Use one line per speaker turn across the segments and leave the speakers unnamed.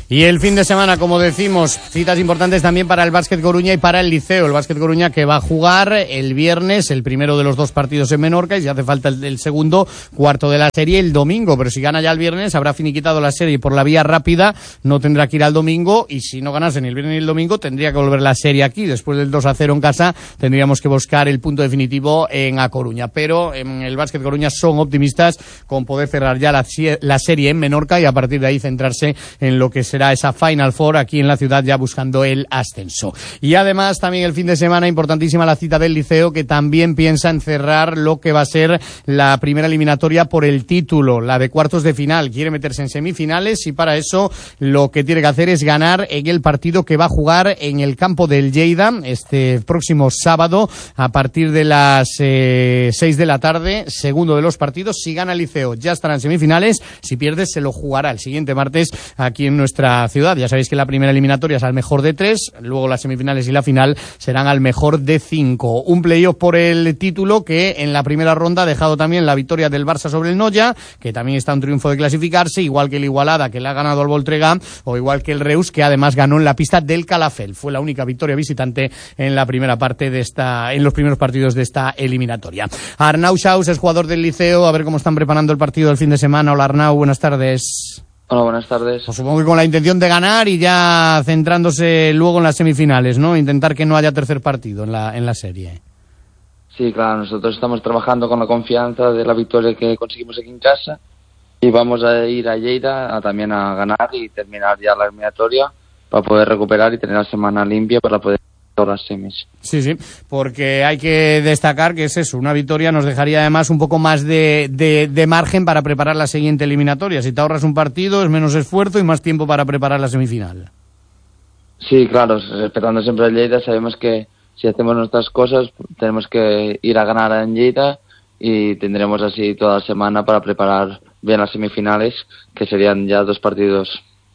Y el fin de semana, como decimos, citas importantes también para el Básquet Coruña y para el Liceo. El Básquet Coruña que va a jugar el viernes, el primero de los dos partidos en Menorca, y si hace falta el segundo, cuarto de la serie el domingo. Pero si gana ya el viernes, habrá finiquitado la serie por la vía rápida, no tendrá que ir al domingo, y si no ganase ni el viernes ni el domingo, tendría que volver la serie aquí. Después del 2-0 en casa, tendríamos que buscar el punto definitivo en A Coruña. Pero en el Básquet Coruña son optimistas con poder cerrar ya la serie en Menorca y a partir de ahí centrarse en lo que será esa Final Four aquí en la ciudad, ya buscando el ascenso. Y además también el fin de semana importantísima la cita del Liceo, que también piensa en cerrar lo que va a ser la primera eliminatoria por el título, la de cuartos de final. Quiere meterse en semifinales y para eso lo que tiene que hacer es ganar en el partido que va a jugar en el campo del Lleida este próximo sábado a partir de las 6 de la tarde, segundo de los partidos. Si gana el Liceo ya estará en semifinales, si pierde se lo jugará el siguiente martes aquí en nuestra ciudad. Ya sabéis que la primera eliminatoria es al mejor de 3, luego las semifinales y la final serán al mejor de 5. Un playoff por el título que en la primera ronda ha dejado también la victoria del Barça sobre el Noya, que también está un triunfo de clasificarse, igual que el Igualada, que le ha ganado al Voltregà, o igual que el Reus, que además ganó en la pista del Calafell. Fue la única victoria visitante en la primera parte en los primeros partidos de esta eliminatoria. Arnau Xaus es jugador del Liceo, a ver cómo están preparando el partido del fin de semana. Hola Arnau, buenas tardes.
Hola, buenas tardes.
Pues supongo que con la intención de ganar y ya centrándose luego en las semifinales, ¿no? Intentar que no haya tercer partido en la serie.
Sí, claro, nosotros estamos trabajando con la confianza de la victoria que conseguimos aquí en casa y vamos a ir a Lleida también a ganar y terminar ya la eliminatoria para poder recuperar y tener la semana limpia para poder las semis.
Sí, porque hay que destacar que es eso, una victoria nos dejaría además un poco más de margen para preparar la siguiente eliminatoria. Si te ahorras un partido es menos esfuerzo y más tiempo para preparar la semifinal.
Sí, claro, respetando siempre el Lleida, sabemos que si hacemos nuestras cosas tenemos que ir a ganar en Lleida y tendremos así toda la semana para preparar bien las semifinales, que serían ya 2 partidos.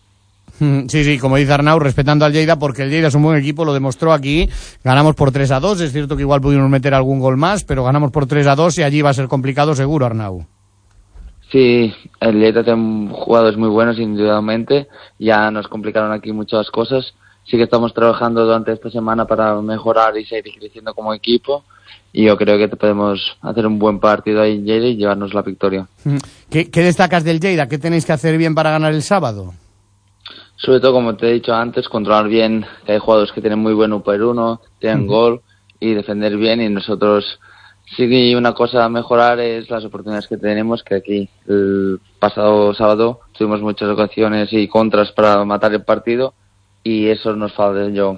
Sí, como dice Arnau, respetando al Lleida, porque el Lleida es un buen equipo, lo demostró aquí, ganamos por 3-2, es cierto que igual pudimos meter algún gol más, pero ganamos por 3-2 y allí va a ser complicado seguro, Arnau.
Sí, el Lleida tiene jugadores muy buenos indudablemente, ya nos complicaron aquí muchas cosas, sí que estamos trabajando durante esta semana para mejorar y seguir creciendo como equipo y yo creo que podemos hacer un buen partido ahí en Lleida y llevarnos la victoria.
¿Qué destacas del Lleida? ¿Qué tenéis que hacer bien para ganar el sábado?
Sobre todo, como te he dicho antes, controlar bien, que hay jugadores que tienen muy buen 1-1, tienen gol y defender bien, y nosotros sí, una cosa a mejorar es las oportunidades que tenemos, que aquí el pasado sábado tuvimos muchas ocasiones y contras para matar el partido y eso nos falta yo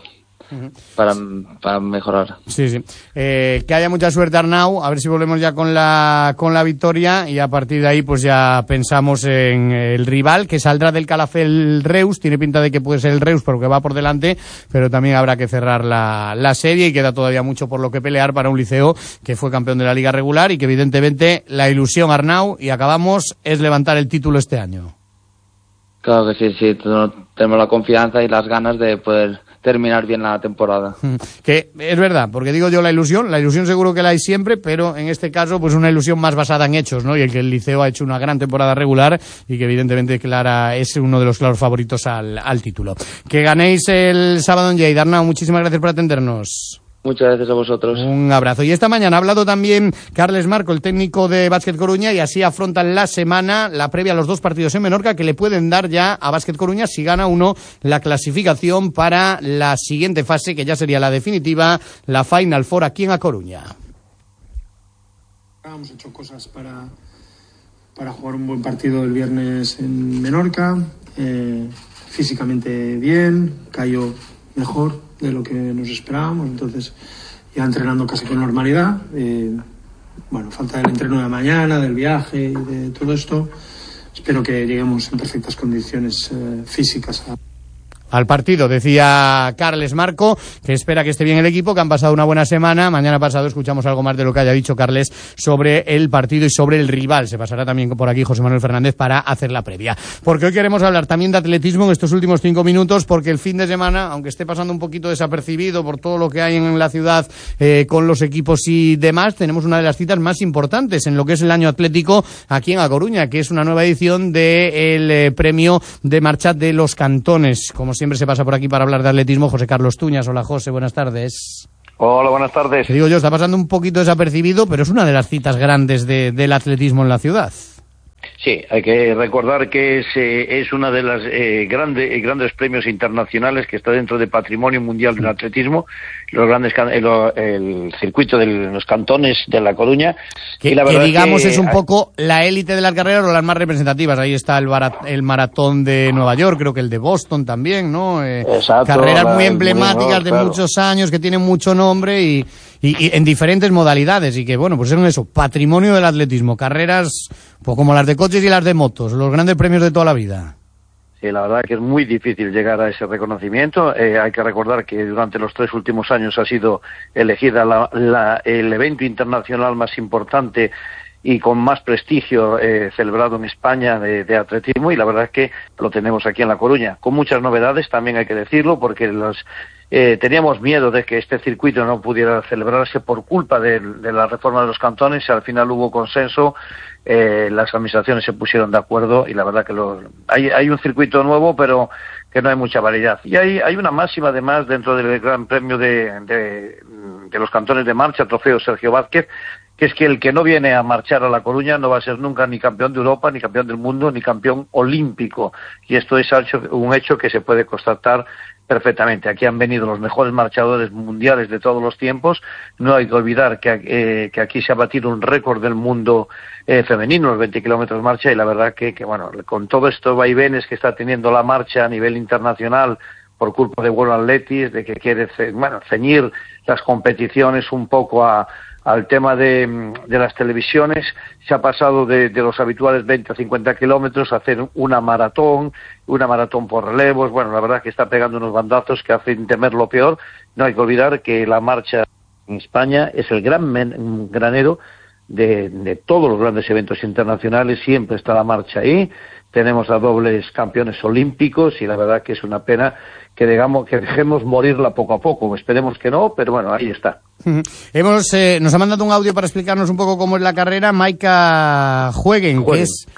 para mejorar.
Sí. Que haya mucha suerte, Arnau, a ver si volvemos ya con la victoria y a partir de ahí pues ya pensamos en el rival que saldrá del Calafell Reus. Tiene pinta de que puede ser el Reus porque va por delante, pero también habrá que cerrar la serie y queda todavía mucho por lo que pelear para un Liceo que fue campeón de la liga regular y que evidentemente la ilusión, Arnau, y acabamos, es levantar el título este año.
Claro que sí, tenemos la confianza y las ganas de poder terminar bien la temporada.
Que es verdad, porque digo yo la ilusión seguro que la hay siempre, pero en este caso pues una ilusión más basada en hechos, ¿no? Y el que el Liceo ha hecho una gran temporada regular y que evidentemente Clara es uno de los claros favoritos al título. Que ganéis el sábado en Lleida. Arnau, muchísimas gracias por atendernos.
Muchas gracias a vosotros.
Un abrazo. Y esta mañana ha hablado también Carles Marco, el técnico de Básquet Coruña, y así afrontan la semana, la previa a los 2 partidos en Menorca, que le pueden dar ya a Básquet Coruña, si gana uno, la clasificación para la siguiente fase, que ya sería la definitiva, la Final Four aquí en A Coruña.
Hemos hecho cosas para jugar un buen partido el viernes en Menorca, físicamente bien, cayó mejor de lo que nos esperábamos, entonces ya entrenando casi con normalidad. Falta el entreno de mañana, del viaje y de todo esto. Espero que lleguemos en perfectas condiciones físicas
al partido. Decía Carles Marco que espera que esté bien el equipo, que han pasado una buena semana. Mañana pasado escuchamos algo más de lo que haya dicho Carles sobre el partido y sobre el rival. Se pasará también por aquí José Manuel Fernández para hacer la previa. Porque hoy queremos hablar también de atletismo en estos últimos 5 minutos, porque el fin de semana, aunque esté pasando un poquito desapercibido por todo lo que hay en la ciudad con los equipos y demás, tenemos una de las citas más importantes en lo que es el año atlético aquí en A Coruña, que es una nueva edición del premio de marcha de los cantones. Como siempre se pasa por aquí para hablar de atletismo José Carlos Tuñas. Hola José, buenas tardes.
Hola, buenas tardes.
Te digo yo, está pasando un poquito desapercibido, pero es una de las citas grandes del atletismo en la ciudad.
Sí, hay que recordar que es una de las grandes premios internacionales que está dentro del Patrimonio Mundial del Atletismo, el circuito de los cantones de La Coruña.
Que digamos es un poco la élite de las carreras o las más representativas. Ahí está el maratón de Nueva York, creo que el de Boston también, ¿no?
Exacto,
carreras muy emblemáticas de muchos años que tienen mucho nombre y en diferentes modalidades, y que bueno, pues son eso, patrimonio del atletismo, carreras pues como las de coches y las de motos, los grandes premios de toda la vida.
Sí, la verdad que es muy difícil llegar a ese reconocimiento. Hay que recordar que durante los 3 últimos años ha sido elegida el evento internacional más importante y con más prestigio celebrado en España de atletismo, y la verdad es que lo tenemos aquí en La Coruña, con muchas novedades, también hay que decirlo, porque teníamos miedo de que este circuito no pudiera celebrarse por culpa de la reforma de los cantones, y al final hubo consenso, las administraciones se pusieron de acuerdo, y la verdad que hay un circuito nuevo, pero que no hay mucha variedad. Y hay una máxima además dentro del Gran Premio de los cantones de marcha, trofeo Sergio Vázquez, que es que el que no viene a marchar a La Coruña no va a ser nunca ni campeón de Europa, ni campeón del mundo, ni campeón olímco. Y esto es un hecho que se puede constatar perfectamente. Aquí han venido los mejores marchadores mundiales de todos los tiempos. No hay que olvidar que aquí se ha batido un récord del mundo femenino, los 20 kilómetros marcha, y la verdad que bueno, con todo estos vaivenes que está teniendo la marcha a nivel internacional por culpa de World Athletics, de que quiere ceñir las competiciones un poco al tema de las televisiones, se ha pasado de los habituales 20 a 50 kilómetros a hacer una maratón por relevos. Bueno, la verdad que está pegando unos bandazos que hacen temer lo peor. No hay que olvidar que la marcha en España es el gran granero de todos los grandes eventos internacionales. Siempre está la marcha ahí. Tenemos a dobles campeones olímpicos, y la verdad que es una pena que dejemos morirla poco a poco. Esperemos que no, pero bueno, ahí está.
Nos ha mandado un audio para explicarnos un poco cómo es la carrera Maika Jueguen, que es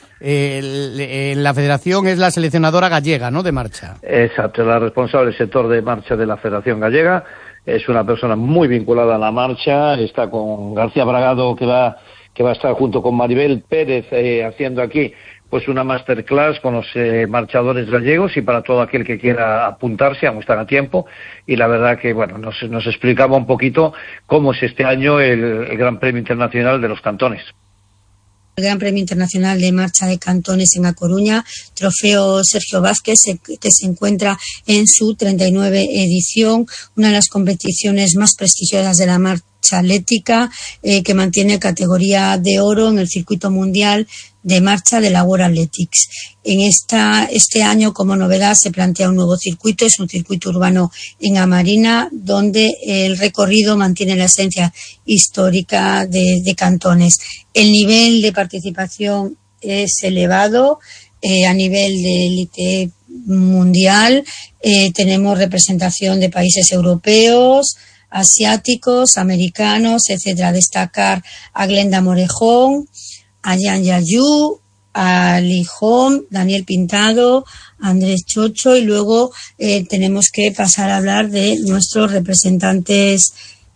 en la federación, es la seleccionadora gallega, ¿no?, de marcha.
Exacto, la responsable del sector de marcha de la Federación Gallega. Es una persona muy vinculada a la marcha. Está con García Bragado, que va a estar junto con Maribel Pérez haciendo aquí pues una masterclass con los marchadores gallegos, y para todo aquel que quiera apuntarse, aún están a tiempo. Y la verdad que bueno, nos explicaba un poquito cómo es este año el Gran Premio Internacional de los Cantones.
El Gran Premio Internacional de Marcha de Cantones en A Coruña, trofeo Sergio Vázquez, que se encuentra en su 39 edición, una de las competiciones más prestigiosas de la marcha atlética, que mantiene categoría de oro en el circuito mundial de marcha de la World Athletics. Este año, como novedad, se plantea un nuevo circuito, es un circuito urbano en Amarina, donde el recorrido mantiene la esencia histórica de Cantones. El nivel de participación es elevado, a nivel de élite mundial. Tenemos representación de países europeos, asiáticos, americanos, etcétera. Destacar a Glenda Morejón, a Yan Yayu, a Lijón, Daniel Pintado, Andrés Chocho, y luego tenemos que pasar a hablar de nuestros representantes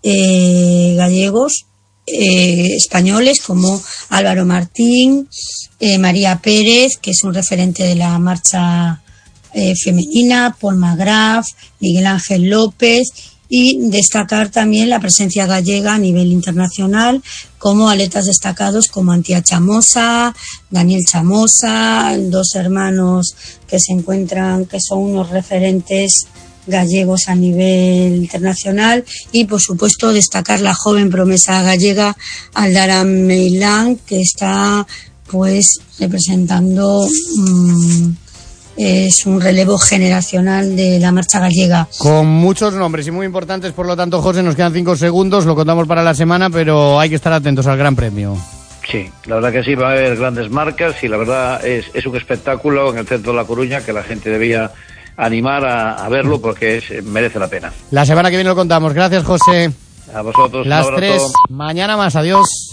gallegos, españoles, como Álvaro Martín, María Pérez, que es un referente de la marcha femenina, Paul Magraf, Miguel Ángel López, y destacar también la presencia gallega a nivel internacional, como atletas destacados como Antía Chamosa, Daniel Chamosa, 2 hermanos que son unos referentes gallegos a nivel internacional, y por supuesto destacar la joven promesa gallega Aldara Meilán, que está pues representando es un relevo generacional de la marcha gallega.
Con muchos nombres y muy importantes, por lo tanto, José, nos quedan 5 segundos, lo contamos para la semana, pero hay que estar atentos al Gran Premio.
Sí, la verdad que sí, va a haber grandes marcas y la verdad es un espectáculo en el centro de La Coruña que la gente debía animar a verlo porque merece la pena.
La semana que viene lo contamos. Gracias, José.
A vosotros.
Las 3, mañana más. Adiós.